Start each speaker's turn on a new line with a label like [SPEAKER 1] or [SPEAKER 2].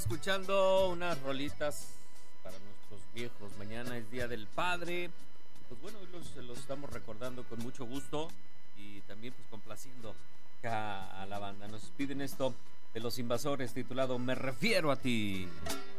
[SPEAKER 1] escuchando unas rolitas para nuestros viejos. Mañana es Día del Padre. Pues bueno, hoy los estamos recordando con mucho gusto y también pues complaciendo a la banda. Nos piden esto de Los Invasores titulado Me refiero a ti.